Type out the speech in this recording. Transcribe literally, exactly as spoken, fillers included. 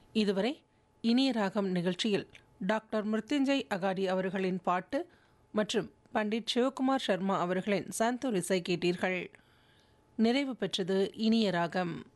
இதுவரை இனிய ராகம் நிகழ்ச்சியில் டாக்டர் மிருத்யுஞ்சய் அகாடி அவர்களின் பாட்டு மற்றும் பண்டிட் சிவகுமார் சர்மா அவர்களின் சந்தூர் இசை கேட்டீர்கள். நிறைவு பெற்றது இனிய ராகம்.